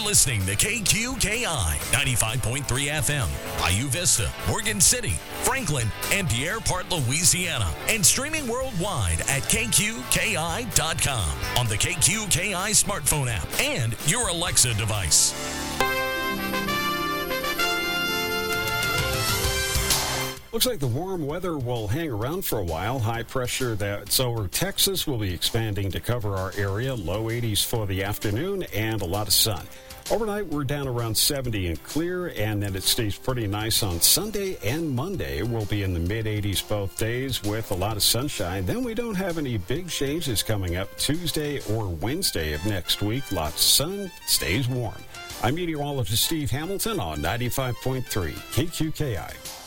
listening to KQKI 95.3 FM, Bayou Vista, Morgan City, Franklin, and Pierre Part, Louisiana, and streaming worldwide at KQKI.com on the KQKI smartphone app and your Alexa device. Looks like the warm weather will hang around for a while. High pressure that's over Texas will be expanding to cover our area. Low 80s for the afternoon and a lot of sun. Overnight, we're down around 70 and clear, and then it stays pretty nice on Sunday and Monday. We'll be in the mid-80s both days with a lot of sunshine. Then we don't have any big changes coming up Tuesday or Wednesday of next week. Lots of sun, stays warm. I'm meteorologist Steve Hamilton on 95.3 KQKI.